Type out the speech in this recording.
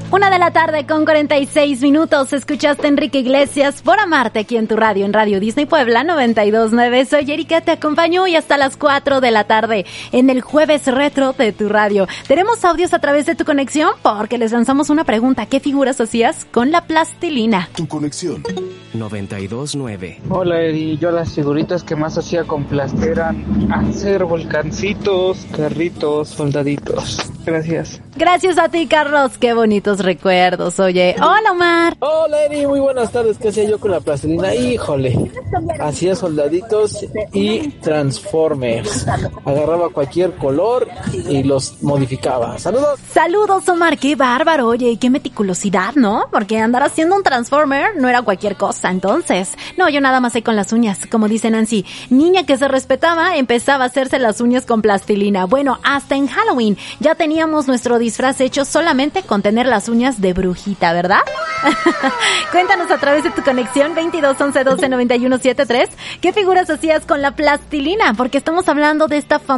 1:46 p.m. Escuchaste Enrique Iglesias por amarte aquí en tu radio, en Radio Disney Puebla 92.9. Soy Erika, te acompaño hoy hasta las 4 de la tarde en el Jueves Retro de tu radio. Tenemos audios a través de tu conexión porque les lanzamos una pregunta. ¿Qué figuras hacías con la plastilina? Tu conexión 92.9. Hola Eri, yo las figuritas que más hacía con plastilina eran hacer volcancitos, carritos, soldaditos. Gracias. Gracias a ti, Carlos. Qué bonitos recuerdos. Oye, hola Omar. Hola Eri, muy buenas tardes. ¿Qué hacía yo con la plastilina? Híjole, hacía soldaditos y transformers. Agarraba cualquier color y los modificaba. Saludos. Saludos Omar, qué bárbaro. Oye, y qué meticulosidad, ¿no? Porque andar haciendo un transformer no era cualquier cosa. Entonces, no, yo nada más sé con las uñas. Como dice Nancy, niña que se respetaba empezaba a hacerse las uñas con plastilina. Bueno, hasta en Halloween ya teníamos nuestro disfraz hecho solamente con tener las uñas de brujita, ¿verdad? Cuéntanos a través de tu conexión 22 11 12 91 73 qué figuras hacías con la plastilina, porque estamos hablando de esta